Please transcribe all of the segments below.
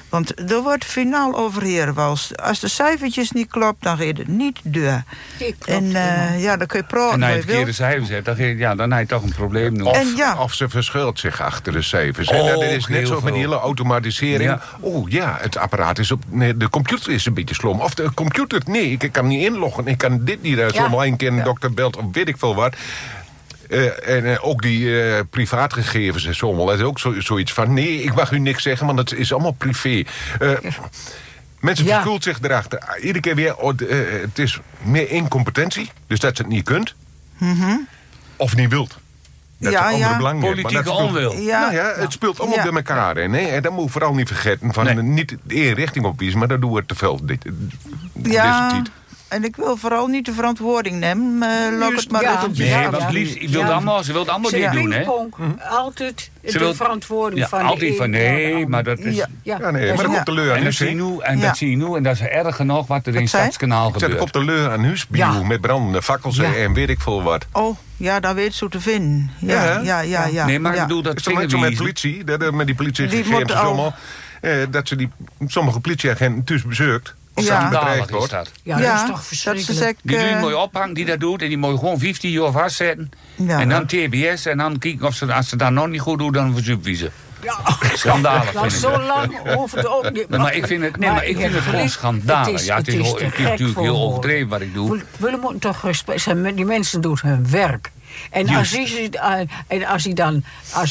Want er wordt finaal over Herenwals. Als de cijfertjes niet klopt, dan gaat het niet door. En dan kun je praten. En als je verkeerde cijfers hebt, dan heb je toch een probleem nu. Of ze verschuilt zich achter de cijfers. En dat is net zo met die hele automatisering. Ja. Het apparaat is de computer is een beetje slom. Of de computer, nee, ik kan niet inloggen. Ik kan dit niet zomaar een keer een dokter belt of weet ik veel wat. En ook die privaatgegevens en zo. Dat is ook zoiets van, nee, ik mag u niks zeggen, want het is allemaal privé. Mensen verschuilt zich erachter. Iedere keer weer, het is meer incompetentie. Dus dat je het niet kunt. Of niet wilt. Dat is andere belang. Politieke onwil. Het speelt allemaal bij elkaar. En dat moet je vooral niet vergeten. Van niet de één richting opwiezen, maar dat doen we te veel. Deze tijd. En ik wil vooral niet de verantwoording nemen. Ze wil het allemaal niet doen, hè? Altijd de verantwoording van altijd van nee, maar dat is... maar dat komt de leur aan huis. Dat zie je nu, en dat is erg genoeg wat er in het Stadskanaal gebeurt. Dat komt de leur aan huis, met brandende fakkels en weet ik veel wat. Oh, ja, dan weet je zo te vinden. Ja. Nee, maar ik bedoel dat... Is toch net zo met politie, met die politiegegevens allemaal... dat ze sommige politieagenten thuis bezoekt. Of dat bedreigd wordt. Dat is toch verschrikkelijk. Die doe je mooi ophangen, die dat doet. En die moet je gewoon 15 jaar vastzetten. En dan TBS. En dan kijken of ze, als ze dat nog niet goed doen, dan verzuipen ze. Schandalig. Nou, zo lang hoeft het ook niet. Maar ik vind het, gewoon schandalig. Het is natuurlijk heel overdreven wat ik doe. We moeten toch respect zijn. Die mensen doen hun werk. En als hij dan,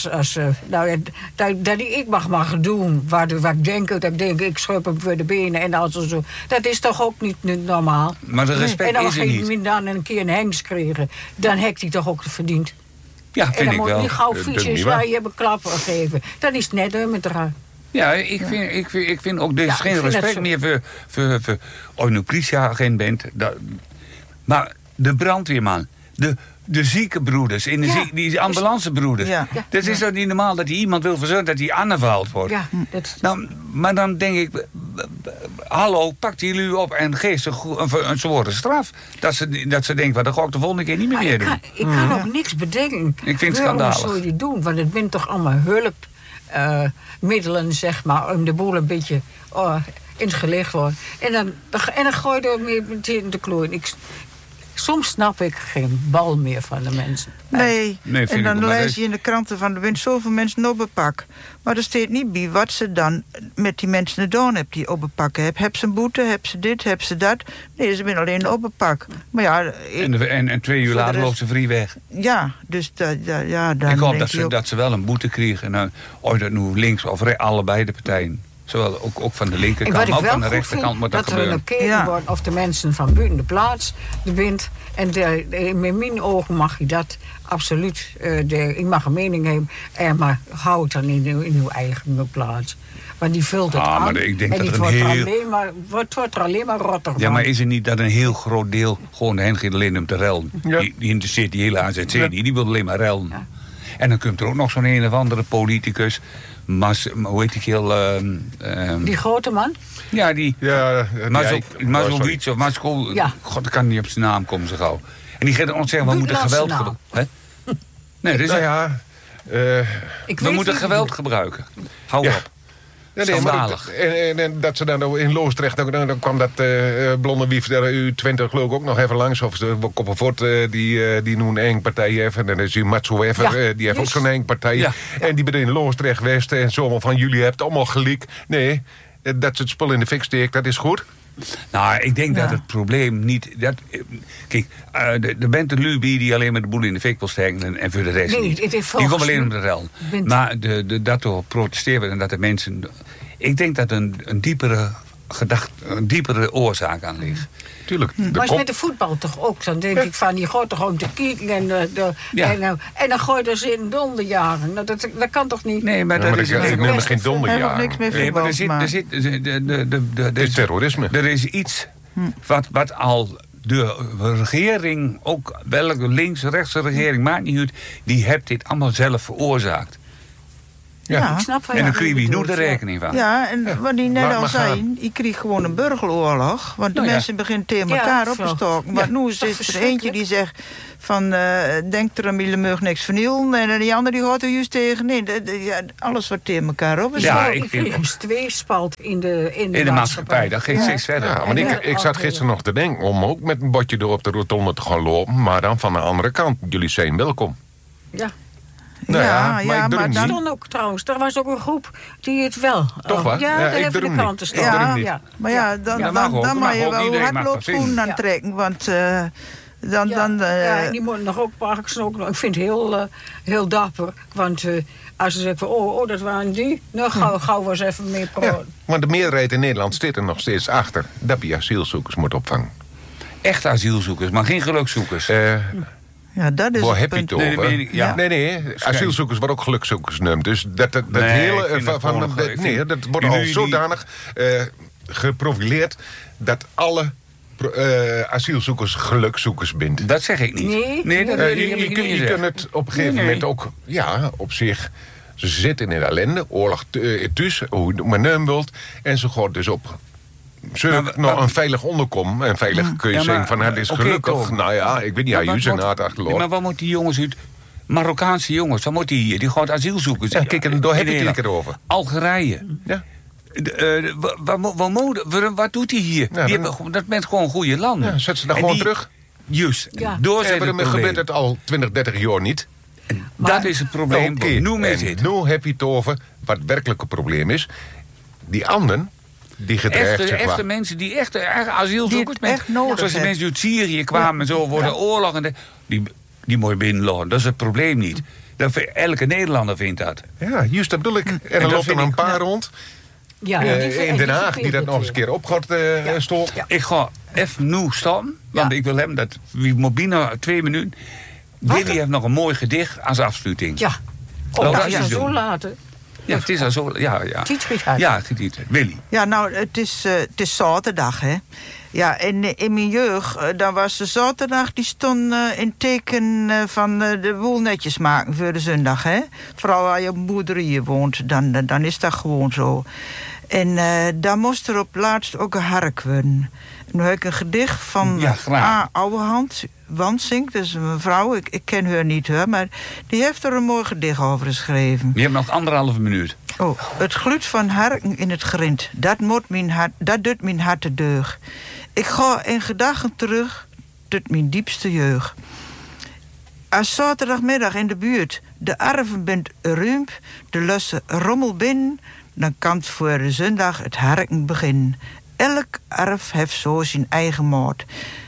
dat ik mag doen wat ik denk, ik schub hem voor de benen en al zo. Dat is toch ook niet normaal? Maar de respect is er niet. En als hij dan een keer een hengst kregen, dan heeft hij toch ook verdiend. Ja, vind ik wel. En dan moet hij gauw fietsjes waar je hebben klappen geven. Dat is net met elkaar. Ja, ik vind ook, er is geen respect meer voor als je een politieagent bent. Maar de brandweerman, de ziekenbroeders, die ambulancebroeders. Dat is toch niet normaal dat iemand wil verzorgen dat hij aangevallen wordt. Ja, maar dan denk ik, hallo, pak die lui op en geef ze een zware straf. Dat ze denken, dat ga ik de volgende keer niet meer doen. Ik kan ook niks bedenken. Ik vind het schandalig. Waarom zou je doen? Want het bent toch allemaal hulpmiddelen, zeg maar, om de boel een beetje in het gelicht wordt. En dan gooi je er meteen de klooi. Soms snap ik geen bal meer van de mensen. Nee en dan lees je in de kranten van... er zijn zoveel mensen op een pak. Maar er staat niet bij wat ze dan met die mensen gedaan hebben die op een pak hebben. Heb ze een boete, heb ze dit, heb ze dat. Nee, ze zijn alleen op een pak. Maar ja, en 2 uur later loopt ze vrij weg. Ja, dus dan ik hoop dat ze wel een boete kregen. En of dat nu links of rechts, allebei de partijen. Zowel ook van de linkerkant, maar ook van de rechterkant moet dat gebeuren. Dat er gekeken wordt of de mensen van buiten de plaats de bent. En met mijn ogen mag je dat absoluut. Ik mag een mening hebben, maar hou het dan in uw eigen plaats. Want die vult het aan. Maar ik denk en dat wordt er alleen maar rotter van. Ja, maar is het niet dat een heel groot deel gewoon hen gaat alleen om te rellen? Ja. Die interesseert die hele AZC niet, die wil alleen maar rellen. Ja. En dan komt er ook nog zo'n een of andere politicus... hoe heet die heel... die grote man? Ja, die... Mazovic of Masko... Ja. God, ik kan niet op zijn naam komen zo gauw. En die gaat ons zeggen, we moeten geweld gebruiken. Nee, dus we moeten geweld gebruiken. Hou op. Schandalig. En dat ze dan in Loosdrecht, dan kwam dat blonde wief daar U20 geloof ik ook nog even langs. Of de Koppenvoort, die nu een eng partij heeft. En dan is die Matsuever, die heeft ook zo'n eng partij. Ja. En die ben in Loosdrecht West en zo van jullie hebben allemaal gelijk. Nee, dat ze het spul in de fik steekt, dat is goed. Nou, ik denk dat het probleem niet... Kijk, er bent een lubie die alleen maar de boel in de fik wil steken en voor de rest niet. Die komt alleen om de rel. Maar dat er protesteerd wordt en dat de mensen... Ik denk dat een diepere oorzaak aan ligt. Tuurlijk. Maar is met de voetbal toch ook? Dan denk ik van, die gooit toch ook de kieken en dan gooi je er ze in donderjagen. Dat kan toch niet? Nee, maar dat is geen donderjagen. Niks meer voetbal. Er is terrorisme. Er is iets wat al de regering, ook welke links-rechtse regering, maakt niet uit, die heeft dit allemaal zelf veroorzaakt. Ja. Ik snap En dan kreeg je nu de rekening van. Ja, en wat hij net al zei, je kreeg gewoon een burgeroorlog. Want de mensen beginnen tegen elkaar op te stoken. Want nu zit er eentje die zegt van, denk er aan Mielemug niks vernielen. En die andere die gaat er juist tegen. Nee, alles wat tegen elkaar op is. Ja, ik vind een tweespalt in de maatschappij. Dat geeft steeds verder. Ja, want ik zat gisteren nog te denken om ook met een bordje door op de rotonde te gaan lopen. Maar dan van de andere kant. Jullie zijn welkom. Ja. Nou maar dat stond ook trouwens. Er was ook een groep die het wel... Toch wel? Ja, daar even de kanten staan. Ja, maar ja, dan mag je wel hardloopschoenen aantrekken. Want die moeten nog ook pakken. Ik vind het heel dapper. Want als ze zeggen, dat waren die. Nou, gauw was even mee praten. Ja, maar de meerderheid in Nederland zit er nog steeds achter dat je asielzoekers moet opvangen. Echte asielzoekers, maar geen gelukzoekers. Ja, dat is waar heb je het over? Nee, asielzoekers worden ook gelukzoekers genoemd. Dus dat wordt al zodanig geprofileerd dat alle asielzoekers gelukzoekers bent. Dat zeg ik niet. Je kunt het op een gegeven moment ook, op zich. Ze zitten in ellende, oorlog thuis, hoe je het maar nemen wilt. En ze gaat dus op. Nog een veilig onderkom. En veilig kun je zeggen van, het is gelukkig. Nou ja, ik weet niet, jullie zijn hard achterlopen. Maar wat moeten die jongens uit... Marokkaanse jongens, wat moeten die hier? Die gaan asielzoekers. Ja, kijk, daar heb ik het over. Algerije. Ja. Wat doet hij hier? Dat bent gewoon goede landen. Ja, zet ze dan gewoon terug. Juist. Ja. Maar gebeurt het al 20, 30 jaar niet. Dat is het probleem. Nu heb je het over wat het werkelijke probleem is. Die anderen... Die gedreigd, echte mensen die echt asielzoekers die echt nodig zoals de mensen die uit Syrië kwamen en zo worden oorlog en die mooi binnenlopen. Dat is het probleem niet. Elke Nederlander vindt dat. Ja, juist dat bedoel ik. En dan loopt er een paar rond. Ja, in Den Haag die dat nog eens een keer op gaat stoken. Ja. Ik ga even nu stoppen, want ik wil hebben dat we moet binnen 2 minuten. Willy heeft nog een mooi gedicht als afsluiting. Ja. Dat is zo later. Ja, het is al zo. Ja. Ja, Willy. Ja, nou, het is zaterdag, hè. Ja, in mijn jeugd, dan was de zaterdag, die stond in teken van de boel netjes maken voor de zondag, hè. Vooral als je op boerderijen woont, dan is dat gewoon zo. En daar moest er op laatst ook een hark worden. Nu heb ik een gedicht van A. Ouwehand, Wansink, dat is een mevrouw, ik ken haar niet, hoor, maar die heeft er een mooi gedicht over geschreven. Je hebt nog 1,5 minuut. Oh, het gloed van harken in het grind, dat doet mijn hart te deug. Ik ga in gedachten terug tot mijn diepste jeugd. Als zaterdagmiddag in de buurt de arven bent ruimp, de lusse rommel binnen, dan kan het voor de zondag het harken beginnen. Elk arf heeft zo zijn eigen maat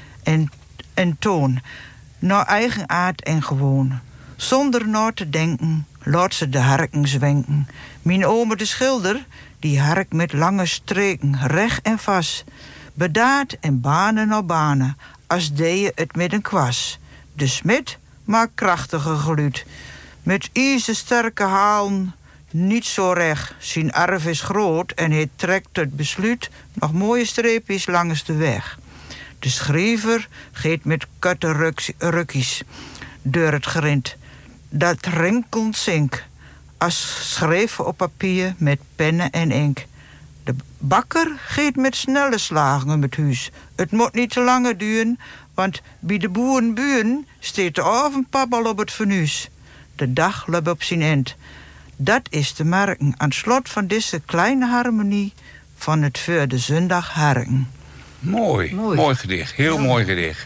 en toon, naar eigen aard en gewoon. Zonder na te denken, laat ze de harken zwenken. Mijn ome de schilder, die hark met lange streken, recht en vast. Bedaard en banen naar banen, als deed het met een kwas. De smid maakt krachtige geluid. Met ijzersterke halen, niet zo recht. Zijn arf is groot en hij trekt het besluit nog mooie streepjes langs de weg. De schrijver gaat met korte rukkies door het grind. Dat rinkelt zink, als schreef op papier met pennen en inkt. De bakker gaat met snelle slagen om het huis. Het moet niet te lang duren, want bij de boerenburen steekt de avondpap al op het fornuis. De dag loopt op zijn eind. Dat is te merken aan het slot van deze kleine harmonie van het voor de zondag harken. Mooi gedicht. Heel mooi gedicht.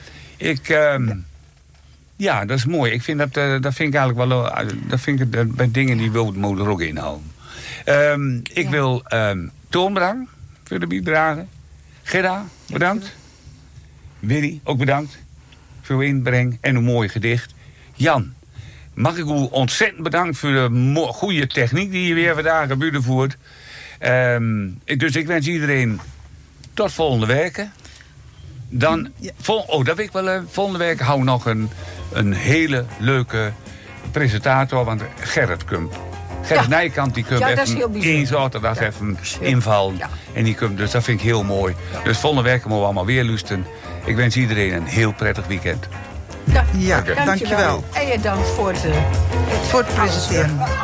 Ja, dat is mooi. Ik vind dat vind ik eigenlijk wel. Dat vind ik bij dingen die wil het er ook inhouden. Ik wil Toon bedanken voor de bijdrage. Gerda, bedankt. Willy, ook bedankt voor uw inbreng en een mooi gedicht. Jan, mag ik u ontzettend bedanken voor de goede techniek die je weer vandaag gebeurde voert. Dus ik wens iedereen tot volgende week. Dan, dat weet ik wel. Volgende week hou ik nog een hele leuke presentator. Want Gerrit Nijkamp, die komt even 1 zaterdag even invallen. Ja. En die komt, dus dat vind ik heel mooi. Ja. Dus volgende week moeten we allemaal weer luisteren. Ik wens iedereen een heel prettig weekend. Ja, dankjewel. En je dankt voor het presenteren.